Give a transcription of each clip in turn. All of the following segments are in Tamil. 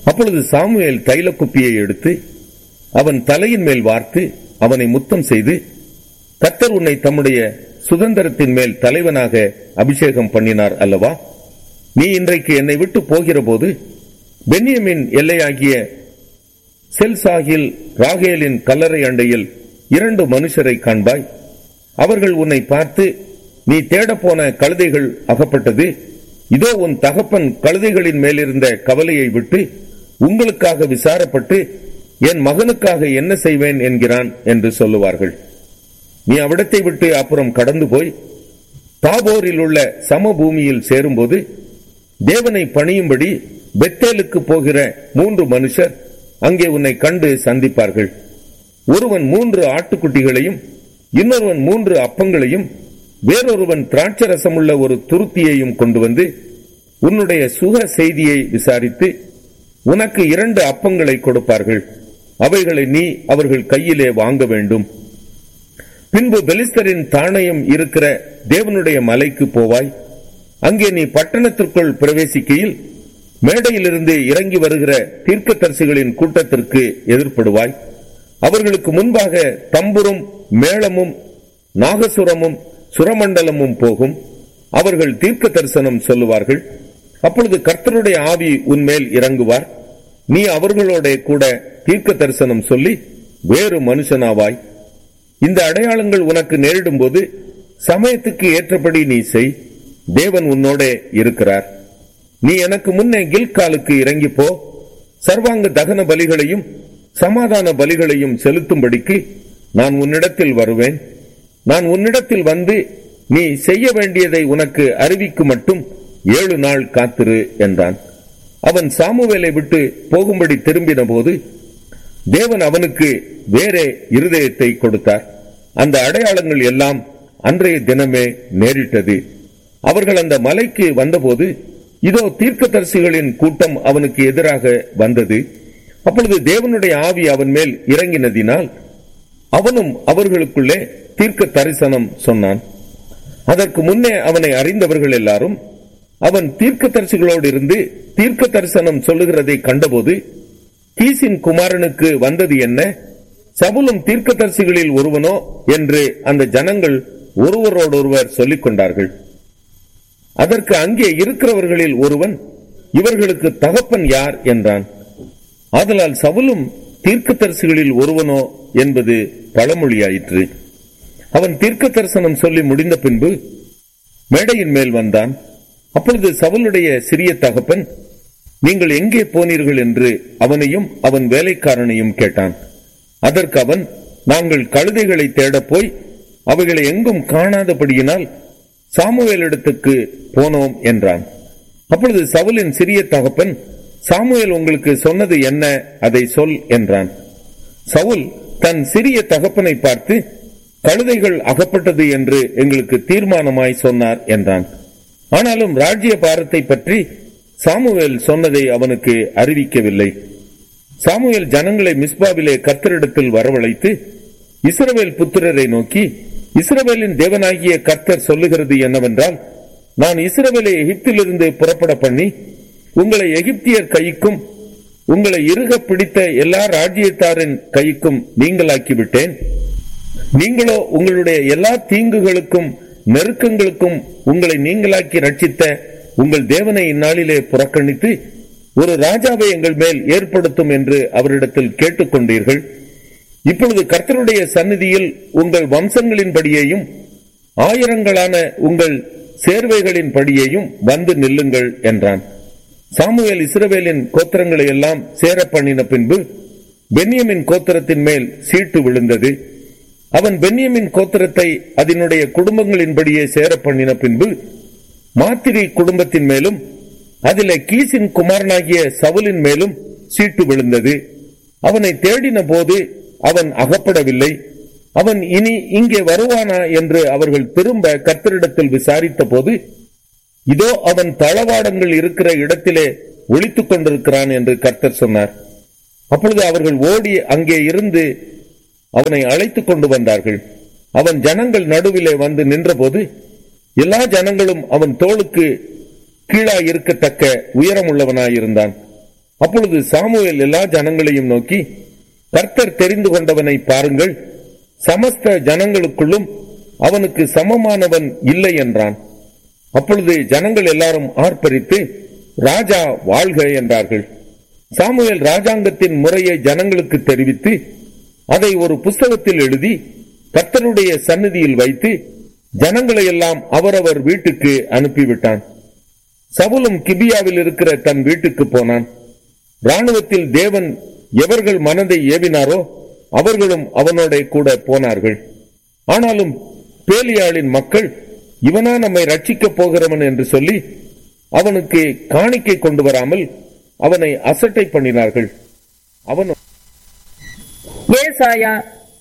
அப்பொழுது சாமுவேல் தைல குப்பியை எடுத்து அவன் தலையின் மேல் வார்த்து அவனை முத்தம் செய்து, கர்த்தர் உன்னை தம்முடைய சுதந்திரத்தின் மேல் தலைவனாக அபிஷேகம் பண்ணினார் அல்லவா? நீ இன்றைக்கு என்னை விட்டு போகிற போது பென்யமின் எல்லையாகிய செல்சாகில் ராகேலின் கல்லறை அண்டையில் 2 மனுஷரை காண்பாய். அவர்கள் உன்னை பார்த்து, நீ தேடப்போன கழுதைகள் அகப்பட்டது, இதோ உன் தகப்பன் கழுதைகளின் மேலிருந்த கவலையை விட்டு உங்களுக்காக விசாரப்பட்டு என் மகனுக்காக என்ன செய்வேன் என்கிறான் என்று சொல்லுவார்கள். நீ அவிடத்தை விட்டு அப்புறம் கடந்து போய் தாபோரில் உள்ள சமபூமியில் சேரும்போது தேவனை பணியும்படி பெத்தேலுக்கு போகிற 3 மனுஷர் அங்கே உன்னை கண்டு சந்திப்பார்கள். ஒருவன் 3 ஆட்டுக்குட்டிகளையும், இன்னொருவன் 3 அப்பங்களையும், வேறொருவன் திராட்சரசமுள்ள ஒரு துருத்தியையும் கொண்டு வந்து உன்னுடைய சுக செய்தியை விசாரித்து உனக்கு 2 அப்பங்களை கொடுப்பார்கள். அவைகளை நீ அவர்கள் கையிலே வாங்க வேண்டும். பின்பு பெலிஸ்தரின் தாணையம் இருக்கிற தேவனுடைய மலைக்கு போவாய். அங்கே நீ பட்டணத்திற்குள் பிரவேசிக்கையில் மேடையிலிருந்து இறங்கி வருகிற தீர்க்கதரிசிகளின் கூட்டத்திற்கு எதிர்ப்படுவாய். அவர்களுக்கு முன்பாக தம்புரும் மேளமும் நாகசுரமும் சுரமண்டலமும் போகும். அவர்கள் தீர்க்க தரிசனம் சொல்லுவார்கள். அப்பொழுது கர்த்தருடைய ஆவி உன்மேல் இறங்குவார். நீ அவர்களோட கூட தீர்க்க தரிசனம் சொல்லி வேறு மனுஷனாவாய். இந்த அடையாளங்கள் உனக்கு நேரிடும் போது சமயத்துக்கு ஏற்றபடி நீ செய். தேவன் உன்னோட இருக்கிறார். நீ எனக்கு முன்னே கில்காலுக்கு இறங்கி போ. சர்வாங்க தகன பலிகளையும் சமாதான பலிகளையும் செலுத்தும்படிக்கு நான் உன்னிடத்தில் வருவேன். நான் உன்னிடத்தில் வந்து நீ செய்ய வேண்டியதை உனக்கு அறிவிக்கும் மட்டும் 7 நாள் காத்திரு என்றான். அவன் சாமுவேலை விட்டு போகும்படி திரும்பின போது தேவன் அவனுக்கு வேறே இருதயத்தை கொடுத்தார். அந்த அடையாளங்கள் எல்லாம் அன்றைய தினமே நேரிட்டது. அவர்கள் அந்த மலைக்கு வந்தபோது இதோ தீர்க்கதரிசிகளின் கூட்டம் அவனுக்கு எதிராக வந்தது. அப்பொழுது தேவனுடைய ஆவி அவன் மேல் இறங்கினதினால் அவனும் அவர்களுக்குள்ளே தீர்க்க தரிசனம் சொன்னான். அதற்கு முன்னே அவனை அறிந்தவர்கள் எல்லாரும் அவன் தீர்க்கதரிசிகளோடு இருந்து தீர்க்க தரிசனம் சொல்லுகிறதை கண்டபோது, கீசின் குமாரனுக்கு வந்தது என்ன? சவுலும் தீர்க்கதரிசிகளில் ஒருவனோ என்று அந்த ஜனங்கள் ஒருவரோடொருவர் சொல்லிக் கொண்டார்கள். அதற்கு அங்கே இருக்கிறவர்களில் ஒருவன், இவர்களுக்கு தகப்பன் யார் என்றான். ஆதலால் சவுலும் தீர்க்கதரிசிகளில் ஒருவனோ என்பது பழமொழியாயிற்று. அவன் தீர்க்க தரிசனம் சொல்லி முடிந்த பின்பு மேடையின் மேல் வந்தான். அப்பொழுது சவுலுடைய சிறிய தகப்பன், நீங்கள் எங்கே போனீர்கள் என்று அவனையும் அவன் வேலைக்காரனையும் கேட்டான். அதற்கு அவன், நாங்கள் கழுதைகளை தேடப் போய் அவைகளை எங்கும் காணாதபடியினால் சாமுவேலிடத்துக்கு போனோம் என்றான். அப்பொழுது சவுலின் சிறிய தகப்பன், சாமுவேல் உங்களுக்கு சொன்னது என்ன, அதை சொல் என்றான். சவுல் தன் சிறிய தகப்பனை பார்த்து, கழுதைகள் அகப்பட்டது என்று எங்களுக்கு தீர்மானமாய் சொன்னார் என்றான். ஆனாலும் ராஜ்ய பாரத்தை பற்றி சாமுவேல் சொன்னதை அவனுக்கு அறிவிக்கவில்லை. சாமுவேல் ஜனங்களை மிஸ்பாவிலே கர்த்தரிடத்தில் வரவழைத்து இஸ்ரவேல் புத்திரரை நோக்கி, இஸ்ரவேலின் தேவனாகிய கர்த்தர் சொல்லுகிறது என்னவென்றால், நான் இஸ்ரவேலை எகிப்திலிருந்து புறப்பட பண்ணி உங்களை எகிப்தியர் கைக்கும் உங்களை இறுக பிடித்த எல்லா ராஜ்யத்தாரின் கைக்கும் நீங்களாக்கிவிட்டேன். நீங்களோ உங்களுடைய எல்லா தீங்குகளுக்கும் நெருக்கங்களுக்கும் உங்களை நீங்களாக்கி ரட்சித்த உங்கள் தேவனை இந்நாளிலே புறக்கணித்து ஒரு ராஜாவை எங்கள் மேல் ஏற்படுத்தும் என்று அவரிடத்தில் கேட்டுக்கொண்டீர்கள். இப்பொழுது கர்த்தருடைய சந்நிதியில் உங்கள் வம்சங்களின்படியையும் ஆயிரங்களான உங்கள் சேர்வைகளின் படியையும் வந்து நில்லுங்கள் என்றான். சாமுவேல் இஸ்ரவேலின் கோத்திரங்களை எல்லாம் சேர பண்ணின பின்பு பென்யமின் கோத்திரத்தின் மேல் சீட்டு விழுந்தது. அவன் பென்யமின் கோத்திரத்தை அதனுடைய குடும்பங்களின்படியே சேர பண்ணின பின்பு மாத்திரி குடும்பத்தின் மேலும் அதிலே கீசின் குமாரனாகிய சவுலின் மேலும் சீட்டு விழுந்தது. அவனை தேடின போது அவன் அகப்படவில்லை. அவன் இனி இங்கே வருவானா என்று அவர்கள் திரும்ப கர்த்தரிடத்தில் விசாரித்த போது, இதோ அவன் தளவாடங்கள் இருக்கிற இடத்திலே ஒளித்துக் கொண்டிருக்கிறான் என்று கர்த்தர் சொன்னார். அப்பொழுது அவர்கள் ஓடி அங்கே இருந்து அவனை அழைத்துக் கொண்டு வந்தார்கள். அவன் ஜனங்கள் நடுவிலே வந்து நின்றபோது எல்லா ஜனங்களும் அவன் தோளுக்கு கீழாயிருக்கத்தக்க உயரமுள்ளவனாயிருந்தான். அப்பொழுது சாமுவேல் எல்லா ஜனங்களையும் நோக்கி, கர்த்தர் தெரிந்து கொண்டவனை பாருங்கள், சமஸ்த ஜனங்களுக்குள்ளும் அவனுக்கு சமமானவன் இல்லை என்றான். அப்பொழுது ஜனங்கள் எல்லாரும் ஆர்ப்பரித்து, ராஜா வாழ்க என்றார்கள். சாமுவேல் ராஜாங்கத்தின் முறையை ஜனங்களுக்கு தெரிவித்து அதை ஒரு புஸ்தகத்தில் எழுதி கர்த்தருடைய சந்நிதியில் வைத்து ஜனங்களை எல்லாம் அவரவர் வீட்டுக்கு அனுப்பிவிட்டான். சவுலும் கிபியாவில் இருக்கிற தன் வீட்டுக்கு போனான். இராணுவத்தில் தேவன் எவர்கள் மனதை ஏவினாரோ அவர்களும் அவனோட கூட போனார்கள். ஆனாலும் பேலியாளின் மக்கள், இவனா நம்மை ரட்சிக்கப் போகிறவன் என்று சொல்லி அவனுக்கு காணிக்கை கொண்டு வராமல் அவனை அசட்டை பண்ணினார்கள். அவன் ஏசாயா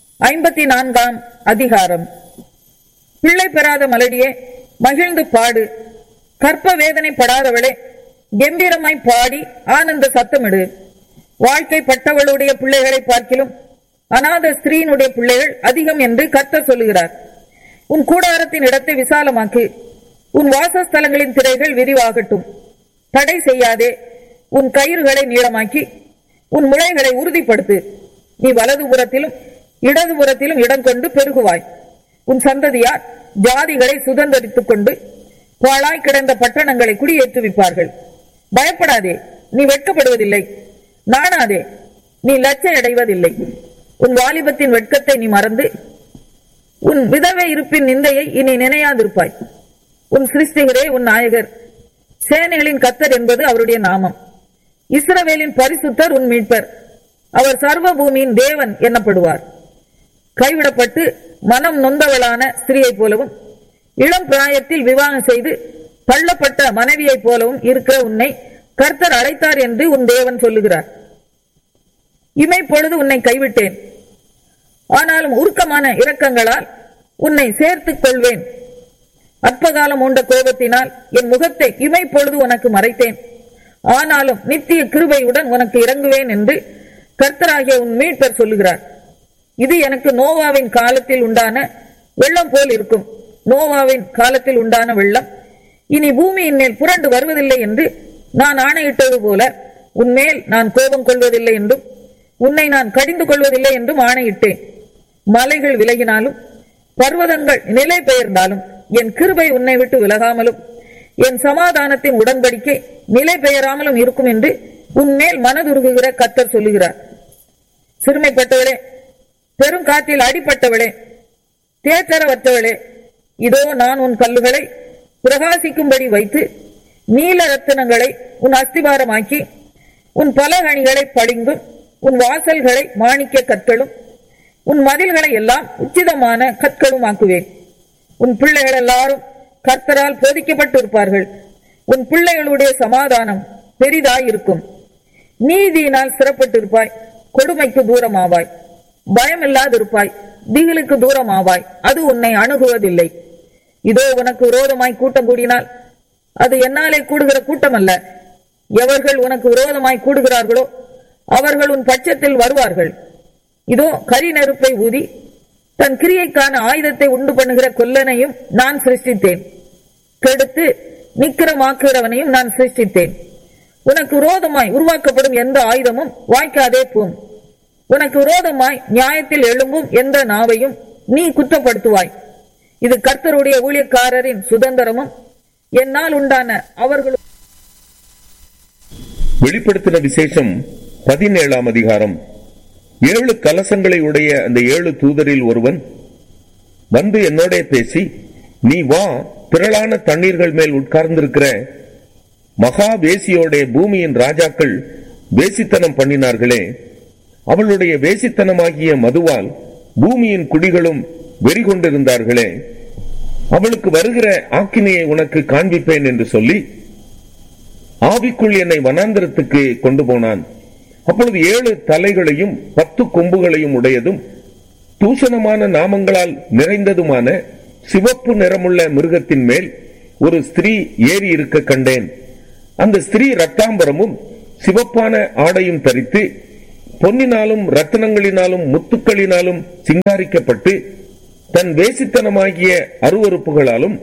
54 அதிகாரம். பிள்ளை பெறாத மலடியே, மகிழ்ந்து பாடு, கற்ப வேதனை படாதவளே, கம்பீரமாய் பாடி ஆனந்த சத்தமிடு. வாழ்க்கைப்பட்டவளுடைய பிள்ளைகளை பார்க்கிலும் அநாத ஸ்திரீனுடைய பிள்ளைகள் அதிகம் என்று கர்த்தர் சொல்லுகிறார். உன் கூடாரத்தின் இடத்தை விசாலமாக்கு, உன் வாசஸ்தலங்களின் திரைகள் விரிவாகட்டும். தடை செய்யாதே, உன் கயிறுகளை நீளமாக்கி உன் முளைகளை உறுதிப்படுத்து. நீ வலதுபுறத்திலும் இடதுபுறத்திலும் இடம் கொண்டு பெருகுவாய். உன் சந்ததியார் ஜாதிகளை சுதந்தரித்துக் கொண்டு பாழாய் கிடந்த பட்டணங்களை குடியேற்றுவிப்பார்கள். பயப்படாதே, நீ வெட்கப்படுவதில்லை. நாணாதே, நீ லட்சை அடைவதில்லை. உன் வாலிபத்தின் வெட்கத்தை நீ மறந்து உன் விதவை இருப்பின் நிந்தையை இனி நினையாதிருப்பாய். உன் சிருஷ்டிகரே உன் நாயகர், சேனைகளின் கர்த்தர் என்பது அவருடைய நாமம். இஸ்ரவேலின் பரிசுத்தர் உன் மீட்பர், அவர் சர்வ பூமியின் தேவன் எனப்படுவார். கைவிடப்பட்டு மனம் நொந்தவளான ஸ்திரீயை போலவும் இளம் பிராயத்தில் விவாகம் செய்து தள்ளப்பட்ட மனைவியை போலவும் இருக்கிற உன்னை கர்த்தர் அழைத்தார் என்று உன் தேவன் சொல்லுகிறார். இமைப்பொழுது உன்னை கைவிட்டேன், ஆனாலும் உருக்கமான இரக்கங்களால் உன்னை சேர்த்துக் கொள்வேன். அற்பகாலம் உண்ட கோபத்தினால் என் முகத்தை இமைப்பொழுது உனக்கு மறைத்தேன், ஆனாலும் நித்திய கிருபையுடன் உனக்கு இறங்குவேன் என்று கர்த்தராகிய உன் மீட்பர் சொல்லுகிறார். இது எனக்கு நோவாவின் காலத்தில் உண்டான வெள்ளம் போல் இருக்கும். நோவாவின் காலத்தில் உண்டான வெள்ளம் இனி பூமியின் மேல் புரண்டு வருவதில்லை என்று நான் ஆணையிட்டது போல உன்மேல் நான் கோபம் கொள்வதில்லை என்றும் உன்னை நான் கடிந்து கொள்வதில்லை என்றும் ஆணையிட்டேன். மலைகள் விலகினாலும் பர்வதங்கள் நிலை பெயர்ந்தாலும் என் கிருபை உன்னை விட்டு விலகாமலும் என் சமாதானத்தின் உடன்படிக்கை நிலை பெயராமலும் இருக்கும் என்று உன்மேல் மனதுருகுகிற கர்த்தர் சொல்லுகிறார். சிறுமைப்பட்டவளே, பெருங்காற்றில் அடிப்பட்டவளே, தேற்றரவற்றவளே, இதோ நான் உன் கல்லுகளை பிரகாசிக்கும்படி வைத்து நீல ரத்தினங்களை உன் அஸ்திபாரமாக்கி உன் பலகணிகளை படிங்கும் உன் வாசல்களை மாணிக்க கற்களும் உன் மதில்களை எல்லாம் உச்சிதமான கற்களும் ஆக்குவேன். உன் பிள்ளைகள் எல்லாரும் கர்த்தரால் போதிக்கப்பட்டிருப்பார்கள். உன் பிள்ளைகளுடைய சமாதானம் பெரிதாயிருக்கும். நீதியினால் சிறப்பட்டிருப்பாய், கொடுமைக்கு தூரமாவாய். பயமில்லாதிருப்பாய், திகிலுக்கு தூரமாவாய், அது உன்னை அணுகுவதில்லை. இதோ உனக்கு விரோதமாய் கூட்டம் கூடினால் அது என்னாலே கூடுகிற கூட்டம் அல்ல. எவர்கள் உனக்கு விரோதமாய் கூடுகிறார்களோ அவர்கள் உன் பட்சத்தில் வருவார்கள். இதோ கரி நெருப்பை ஊதி தன் கிரியைக்கான ஆயுதத்தை உண்டு பண்ணுகிற கொல்லனையும் நான் சிருஷ்டித்தேன். கெடுத்து நிக்கிரமாக்குகிறவனையும் நான் சிருஷ்டித்தேன். உனக்கு விரோதமாய் உருவாக்கப்படும் எந்த ஆயுதமும் வாய்க்காதே போம். உனக்கு விரோதமாய் நியாயத்தில் எழும்பும் எந்த நாவையும் நீ குற்றப்படுத்துவாய். இது கர்த்தருடைய ஊழியக்காரரின் சுதந்திரமும் என்னால் உண்டான அவர்களும். வெளிப்படுத்தின விசேஷம் 17 அதிகாரம். 7 கலசங்களை உடைய அந்த 7 தூதரில் ஒருவன் வந்து என்னோட பேசி, நீ வா, திரளான தண்ணீர்கள் மேல் உட்கார்ந்திருக்கிற மகா வேசியோட பூமியின் ராஜாக்கள் வேசித்தனம் பண்ணினார்களே, அவளுடைய வேசித்தனமாகிய மதுவால் பூமியின் குடிகளும் வெறி கொண்டிருந்தார்களே, அவளுக்கு வருகிற ஆக்கினையை உனக்கு காண்பிப்பேன் என்று சொல்லி ஆவிக்குள் என்னை வனாந்தரத்துக்கு கொண்டு போனான். அப்பொழுது 7 தலைகளையும் 10 கொம்புகளையும் உடையதும் தூஷணமான நாமங்களால் நிறைந்ததுமான சிவப்பு நிறமுள்ள மிருகத்தின் மேல் ஒரு ஸ்திரீ ஏறி இருக்க கண்டேன். அந்த ஸ்திரீ இரத்தாம்பரமும் சிவப்பான ஆடையும் தரித்து பொன்னினாலும் ரத்தினங்களினாலும் முத்துக்களினாலும் சிங்காரிக்கப்பட்டு தன் வேசித்தனமாகிய அருவருப்புகளாலும்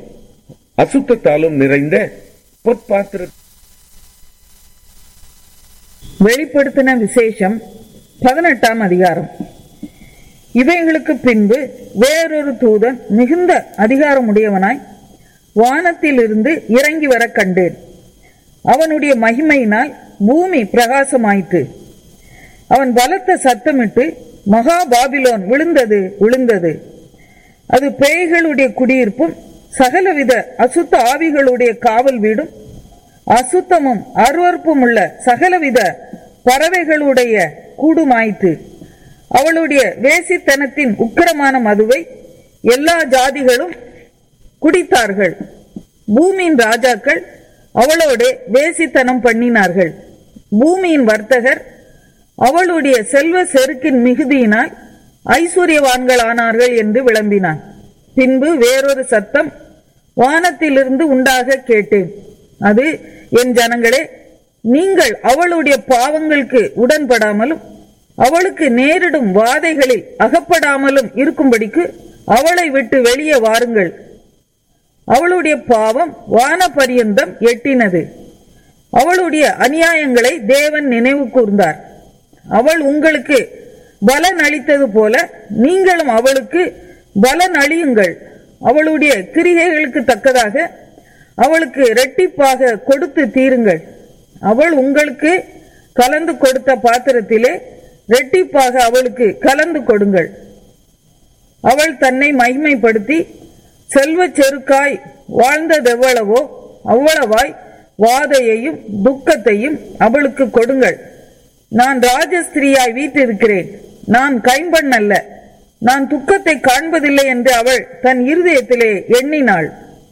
அசுத்தத்தாலும் நிறைந்த பொற்பாத்திர வெளிப்படுத்தின விசேஷம் 18ஆம் அதிகாரம். இவைகளுக்கு பின்பு வேறொரு தூதன் மிகுந்த அதிகாரமுடையவனாய் வானத்திலிருந்து இறங்கி வர கண்டேன். அவனுடைய மகிமையினால் பூமி பிரகாசமாயிற்று. அவன் பலத்த சத்தமிட்டு, மகா பாபிலோன் விழுந்தது விழுந்தது, அது பேய்களுடைய குடியிருப்பும் சகலவித அசுத்த ஆவிகளுடைய காவல் வீடும் அசுத்தமும் அருவருப்பும் உள்ள சகலவித பறவைகளுடைய கூடுமாயிற்று. அவளுடைய வேசித்தனத்தின் உக்கிரமான மதுவை எல்லா ஜாதிகளும் குடித்தார்கள். பூமியின் ராஜாக்கள் அவளோட வேசித்தனம் பண்ணினார்கள். பூமியின் வர்த்தகர் அவளுடைய செல்வ செருக்கின் மிகுதியினால் ஐஸ்வர்யவான்களானார்கள் என்று விளம்பினான். பின்பு வேறொரு சத்தம் வானத்திலிருந்து உண்டாக கேட்டேன். அது, என் ஜனங்களே, நீங்கள் அவளுடைய பாவங்களுக்கு உடன்படாமலும் அவளுக்கு நேரிடும் வாதைகளில் அகப்படாமலும் இருக்கும்படிக்கு அவளை விட்டு வெளியே வாருங்கள். அவளுடைய பாவம் வான பரியந்தம் எட்டினது. அவளுடைய அநியாயங்களை தேவன் நினைவு கூர்ந்தார். அவள் உங்களுக்கு பலன் அளித்தது போல நீங்களும் அவளுக்கு பலன் அளியுங்கள். அவளுடைய கிரிகைகளுக்கு தக்கதாக அவளுக்கு இரட்டிப்பாக கொடுத்து தீருங்கள். அவள் உங்களுக்கு கலந்து கொடுத்த பாத்திரத்திலே இரட்டிப்பாக அவளுக்கு கலந்து கொடுங்கள். அவள் தன்னை மகிமைப்படுத்தி செல்வ செருக்காய் வாழ்ந்ததெவ்வளவோ அவ்வளவாய் வாதையையும் துக்கத்தையும் அவளுக்கு கொடுங்கள். நான் ராஜஸ்திரியாய் வீற்றிருக்கிறேன், நான் கைம்பெண் அல்ல, நான் துக்கத்தை காண்பதில்லை என்று அவள் தன் இருதயத்திலே எண்ணினாள்.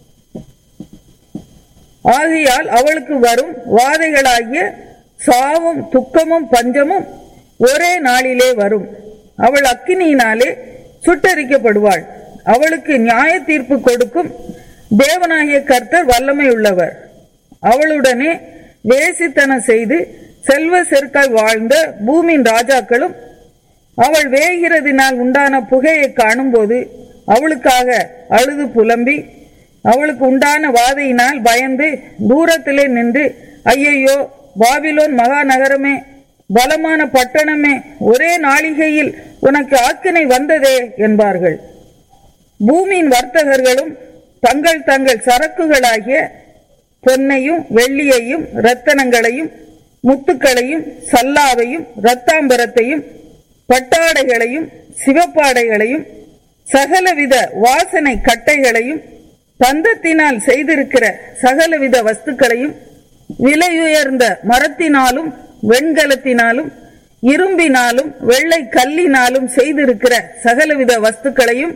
ஆகையால் அவளுக்கு வரும் வாதைகளாகிய சாவும் துக்கமும் பஞ்சமும் ஒரே நாளிலே வரும். அவள் அக்கினியினாலே சுட்டரிக்கப்படுவாள். அவளுக்கு நியாய தீர்ப்பு கொடுக்கும் தேவனாகிய கர்த்தர் வல்லமை உள்ளவர். அவளுடனே வேசித்தனம் செய்து செல்வ செருக்காய் வாழ்ந்த பூமியின் ராஜாக்களும் அவள் வேகிறதினால் உண்டான புகையை காணும் போது அவளுக்காக அழுது புலம்பி அவளுக்கு உண்டான வாதையினால் பயந்து தூரத்திலே நின்று, ஐயையோ, பாபிலோன் மகா நகரமே, பலமான பட்டணமே, ஒரே நாளிகையில் உனக்கு ஆக்கினை வந்ததே என்பார்கள். பூமியின் வர்த்தகர்களும் தங்கள் தங்கள் சரக்குகளாகிய பொன்னையும் வெள்ளியையும் இரத்தனங்களையும் முத்துக்களையும் சல்லாவையும் இரத்தாம்பரத்தையும் பட்டாடைகளையும் சிவப்பாடைகளையும் சகலவித வாசனை கட்டைகளையும் தந்தத்தினால் செய்திருக்கிற சகலவித வஸ்துக்களையும் விலையுயர்ந்த மரத்தினாலும் வெண்கலத்தினாலும் இரும்பினாலும் வெள்ளை கல்லினாலும் செய்திருக்கிற சகலவித வஸ்துக்களையும்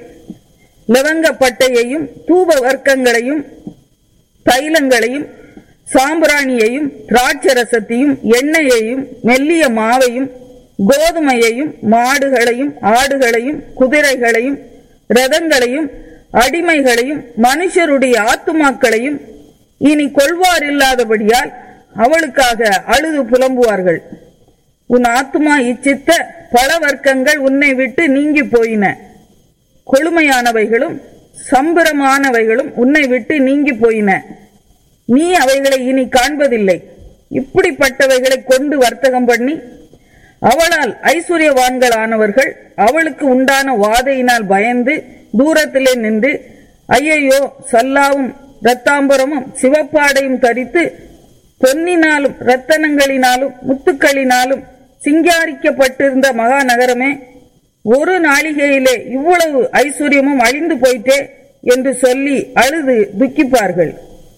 லவங்கப்பட்டையையும் தூப வர்க்கங்களையும் தைலங்களையும் சாம்பிராணியையும் திராட்சரசத்தையும் எண்ணெயையும் மெல்லிய மாவையும் கோதுமையையும் மாடுகளையும் ஆடுகளையும் குதிரைகளையும் ரதங்களையும் அடிமைகளையும் மனுஷருடைய ஆத்துமாக்களையும் இனி கொள்வார் இல்லாதபடியால் அவளுக்காக அழுது புலம்புவார்கள். உன் ஆத்துமா இச்சித்த பல வர்க்கங்கள் உன்னை விட்டு நீங்கி போயின. கொழுமையானவைகளும் சம்பரமானவைகளும் உன்னை விட்டு நீங்கி போயின. நீ அவைகளை இனி காண்பதில்லை. இப்படிப்பட்டவைகளை கொண்டு வர்த்தகம் பண்ணி அவளால் ஐஸ்வர்யவான்களானவர்கள் அவளுக்கு உண்டான வாதையினால் பயந்து தூரத்திலே நின்று, ஐயையோ, சல்லாவும் இரத்தாம்பரமும் சிவப்பாடையும் தரித்து பொன்னினாலும் இரத்தனங்களினாலும் முத்துக்களினாலும் சிங்காரிக்கப்பட்டிருந்த மகா நகரமே, ஒரு நாளிகையிலே இவ்வளவு ஐஸ்வர்யமும் அழிந்து போயிட்டே என்று சொல்லி அழுது துக்கிப்பார்கள்.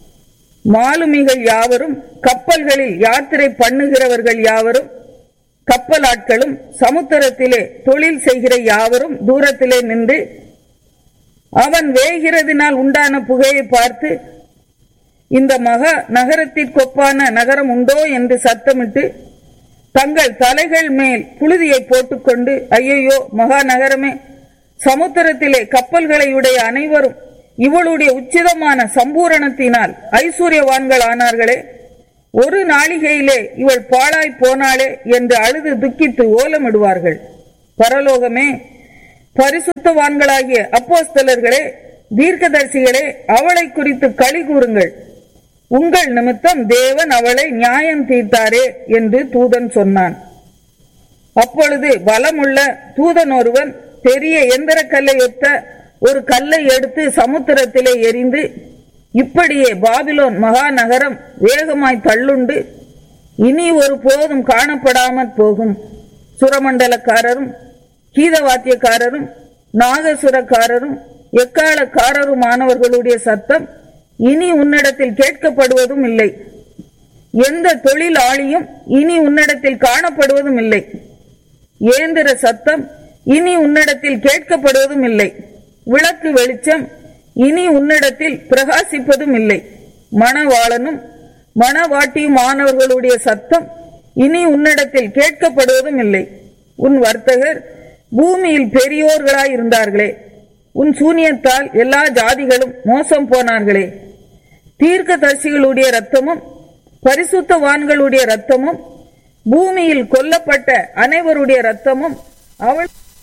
மாலுமிகள் யாவரும் கப்பல்களில் யாத்திரை பண்ணுகிறவர்கள் யாவரும் கப்பலாட்களும் சமுத்திரத்திலே தொழில் செய்கிற யாவரும் தூரத்திலே நின்று அவன் வேகிறதினால் உண்டான புகையை பார்த்து, இந்த மகா நகரத்திற்கொப்பான நகரம் உண்டோ என்று சத்தமிட்டு தங்கள் தலைகள் மேல் புழுதியை போட்டுக்கொண்டு, ஐயையோ, மகா நகரமே, சமுத்திரத்திலே கப்பல்களை உடைய அனைவரும் இவளுடைய உச்சிதமான சம்பூரணத்தினால் ஐஸ்வர்யவான்கள் ஆனார்களே, ஒரு நாளிகையிலே இவள் பாழாய் போனாளே என்று அழுது துக்கித்து ஓலமிடுவார்கள். பரலோகமே, பரிசுத்தவான்களாகிய அப்போஸ்தலர்களே, தீர்க்கதரிசிகளே, அவளை குறித்து களி கூறுங்கள். உங்கள் நிமித்தம் தேவன் அவளை நியாயம் தீர்த்தாரே என்று தூதன் சொன்னான். அப்பொழுது பலமுள்ள தூதன் ஒருவன் பெரிய எந்திரக்கல்லை ஒத்த ஒரு கல்லை எடுத்து சமுத்திரத்திலே எறிந்து, இப்படியே பாபிலோன் மகாநகரம் வேகமாய் தள்ளுண்டு இனி ஒரு போதும் காணப்படாமற் போகும். சுரமண்டலக்காரரும் கீதவாத்தியக்காரரும் நாகசுரக்காரரும் எக்காலக்காரருமானவர்களுடைய சத்தம் இனி உன்னிடத்தில் கேட்கப்படுவதும் இல்லை. எந்த தொழிலாளியும் இனி உன்னிடத்தில் காணப்படுவதும் இல்லை. ஏந்திர சத்தம் இனி உன்னிடத்தில் கேட்கப்படுவதும் இல்லை. விளக்கு வெளிச்சம் இனி உன்னிடத்தில் பிரகாசிப்பதும் இல்லை. மணவாளனும் மணவாட்டியுமானவர்களுடைய சத்தம் இனி உன்னிடத்தில் கேட்கப்படுவதும் இல்லை. உன் வர்த்தகர் பூமியில் பெரியோர்களாயிருந்தார்களே, உன் சூனியத்தால் எல்லா ஜாதிகளும் மோசம் போனார்களே. தீர்க்கதரிசிகளுடைய இரத்தமும் பரிசுத்தவான்களுடைய இரத்தமும் பூமியில் கொல்லப்பட்ட அனைவருடைய இரத்தமும் அவள்